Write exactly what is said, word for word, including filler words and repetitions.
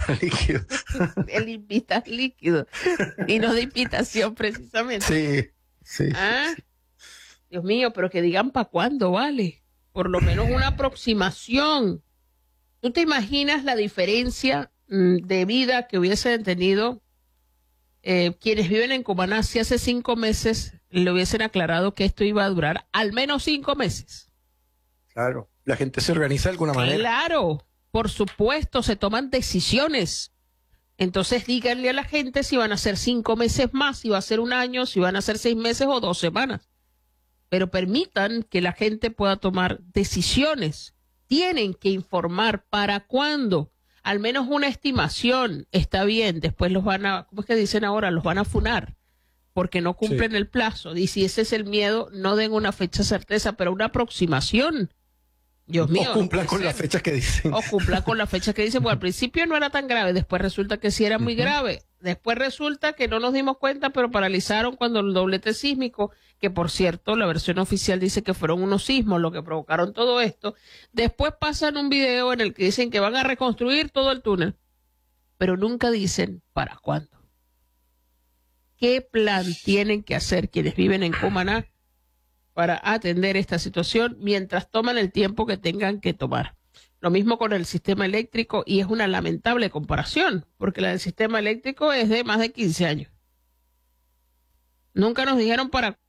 líquido. Él invita líquido y no de invitación precisamente. Sí, sí. ¿Ah? Dios mío, pero que digan para cuándo, vale. Por lo menos una aproximación. ¿Tú te imaginas la diferencia mm, de vida que hubiesen tenido eh, quienes viven en Cumaná si hace cinco meses le hubiesen aclarado que esto iba a durar al menos cinco meses? Claro, la gente se organiza de alguna manera. Claro, por supuesto, se toman decisiones. Entonces díganle a la gente si van a ser cinco meses más, si va a ser un año, si van a ser seis meses o dos semanas. Pero permitan que la gente pueda tomar decisiones. Tienen que informar para cuándo. Al menos una estimación está bien. Después los van a, ¿cómo es que dicen ahora? Los van a funar porque no cumplen Sí. el plazo. Y si ese es el miedo, no den una fecha certeza, pero una aproximación. Dios mío. O cumplan no con puede las ser. fechas que dicen. O cumplan con la fecha que dicen, pues al principio no era tan grave, después resulta que sí era muy Ujú. grave, después resulta que no nos dimos cuenta, pero paralizaron cuando el doblete sísmico, que por cierto la versión oficial dice que fueron unos sismos lo que provocaron todo esto, después pasan un video en el que dicen que van a reconstruir todo el túnel, pero nunca dicen para cuándo. ¿Qué plan tienen que hacer quienes viven en Cumaná para atender esta situación mientras toman el tiempo que tengan que tomar? Lo mismo con el sistema eléctrico, y es una lamentable comparación, porque la del sistema eléctrico es de más de quince años. Nunca nos dijeron para